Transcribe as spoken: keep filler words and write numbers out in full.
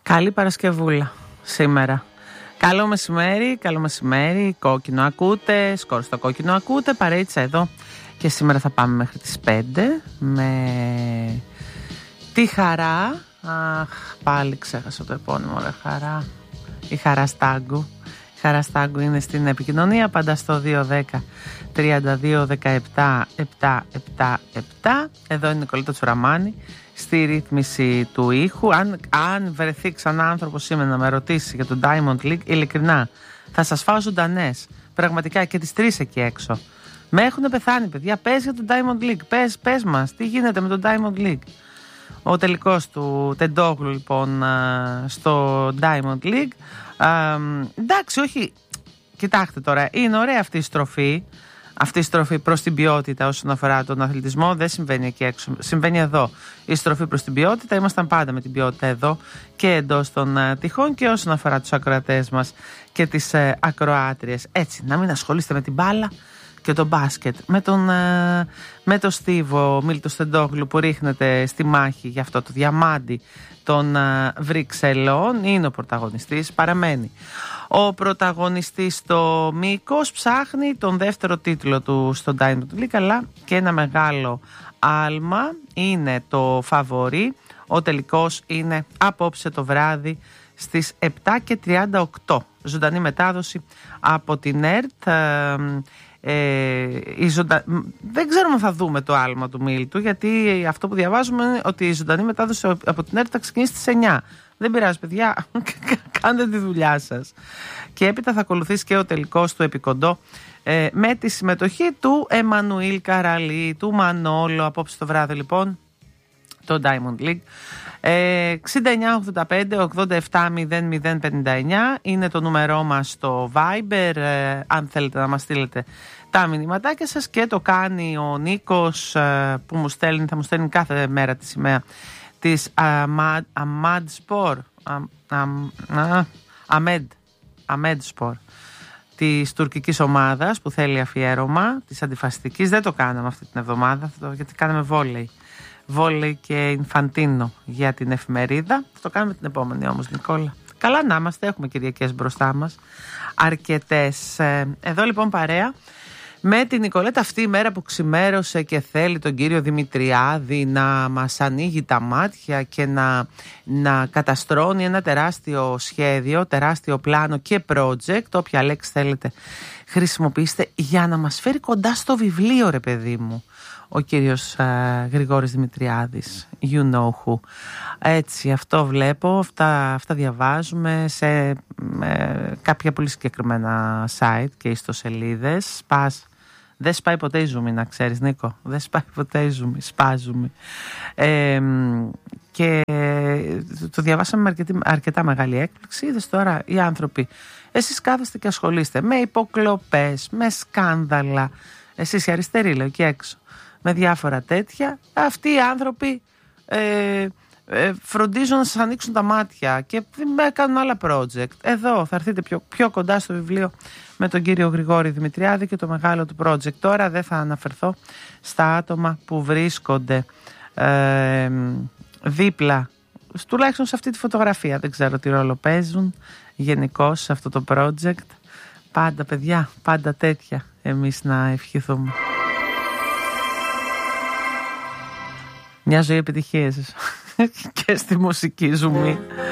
Καλή Παρασκευούλα σήμερα. Καλό μεσημέρι, καλό μεσημέρι. Κόκκινο ακούτε, σκορ στο κόκκινο ακούτε. Παρέτσα εδώ. Και σήμερα θα πάμε μέχρι τις πέντε με τη Χαρά. Αχ, πάλι ξέχασα το επώνυμο, ρε Χαρά. Η Χαρά Στάγκου. Η Χαρά Στάγκου είναι στην επικοινωνία πάντα στο δύο δέκα τριάντα δύο δεκαεπτά επτά επτά επτά. Εδώ είναι η Νικολέτα Τσουραμάνη στη ρύθμιση του ήχου. Αν, αν βρεθεί ξανά άνθρωπος σήμερα να με ρωτήσει για το Diamond League, ειλικρινά θα σας φάω ζωντανές. Πραγματικά και τις τρεις εκεί έξω. Με έχουν πεθάνει, παιδιά. Πες για το Diamond League. Πες, πες μας, τι γίνεται με το Diamond League. Ο τελικός του Τεντόγλου λοιπόν στο Diamond League. Α, εντάξει, όχι. Κοιτάξτε τώρα, είναι ωραία αυτή η στροφή. Αυτή η στροφή προς την ποιότητα όσον αφορά τον αθλητισμό δεν συμβαίνει εκεί έξω. Συμβαίνει εδώ. Η στροφή προς την ποιότητα. Ήμασταν πάντα με την ποιότητα εδώ και εντός των uh, τυχών και όσον αφορά τους ακροατές μας και τις uh, ακροάτριες. Έτσι, να μην ασχολείστε με την μπάλα και το μπάσκετ. Με τον, uh, με τον Στίβο Μίλτο Στεντόγλου που ρίχνεται στη μάχη για αυτό το διαμάντι των uh, Βρυξελών. Είναι ο πρωταγωνιστής, παραμένει. Ο πρωταγωνιστής στο μήκος ψάχνει τον δεύτερο τίτλο του στο Diamond League, αλλά και ένα μεγάλο άλμα είναι το φαβορί. Ο τελικός είναι απόψε το βράδυ στις επτά και τριάντα οκτώ. Ζωντανή μετάδοση από την ΕΡΤ. Ε, η ζωντα... Δεν ξέρουμε αν θα δούμε το άλμα του Μίλτου, γιατί αυτό που διαβάζουμε είναι ότι η ζωντανή μετάδοση από την ΕΡΤ θα ξεκινήσει στις εννιά. Δεν πειράζει, παιδιά, κάντε τη δουλειά σας. Και έπειτα θα ακολουθήσει και ο τελικός του Επικοντό ε, με τη συμμετοχή του Εμμανουήλ Καραλή, του Μανόλο. Απόψε το βράδυ λοιπόν το Diamond League. ε, εξήντα εννιά ογδόντα πέντε ογδόντα επτά μηδέν μηδέν πενήντα εννιά είναι το νούμερό μας στο Viber, ε, αν θέλετε να μας στείλετε τα μηνυματάκια σας. Και το κάνει ο Νίκος ε, που μου στέλνει, θα μου στέλνει κάθε μέρα τη σημαία της Αμάντ Σπορ, Αμέντ Αμέντ Σπορ, της τουρκικής ομάδας που θέλει αφιέρωμα, της αντιφασιστικής. Δεν το κάναμε αυτή την εβδομάδα γιατί κάναμε βόλεϊ βόλεϊ και Ινφαντίνο για την εφημερίδα. Θα το κάνουμε την επόμενη όμως, Νικόλα. Καλά να είμαστε, έχουμε Κυριακές μπροστά μας αρκετές. Εδώ λοιπόν παρέα με την Νικολέτα αυτή η μέρα που ξημέρωσε και θέλει τον κύριο Δημητριάδη να μας ανοίγει τα μάτια και να, να καταστρώνει ένα τεράστιο σχέδιο, τεράστιο πλάνο και project, όποια λέξη θέλετε χρησιμοποιήστε, για να μας φέρει κοντά στο βιβλίο, ρε παιδί μου, ο κύριος uh, Γρηγόρης Δημητριάδης, you know who. Έτσι, αυτό βλέπω, αυτά, αυτά διαβάζουμε σε με, κάποια πολύ συγκεκριμένα site και ιστοσελίδες. Σπάς, δεν σπάει ποτέ η Zoom, να ξέρεις, Νίκο. Δεν σπάει ποτέ η Zoom, σπάζουμε. Ε, και το διαβάσαμε με αρκετή, αρκετά μεγάλη έκπληξη. Είδες τώρα οι άνθρωποι, εσείς κάθεστε και ασχολείστε με υποκλοπές, με σκάνδαλα. Εσείς οι αριστεροί, λέω, εκεί έξω, με διάφορα τέτοια. Αυτοί οι άνθρωποι ε, ε, φροντίζουν να σας ανοίξουν τα μάτια και κάνουν άλλα project. Εδώ θα έρθετε πιο, πιο κοντά στο βιβλίο με τον κύριο Γρηγόρη Δημητριάδη και το μεγάλο του project. Τώρα δεν θα αναφερθώ στα άτομα που βρίσκονται ε, δίπλα, τουλάχιστον σε αυτή τη φωτογραφία. Δεν ξέρω τι ρόλο παίζουν γενικώς σε αυτό το project. Πάντα, παιδιά, πάντα τέτοια εμείς να ευχηθούμε. Μια ζωή επιτυχίες και στη μουσική ζουμί.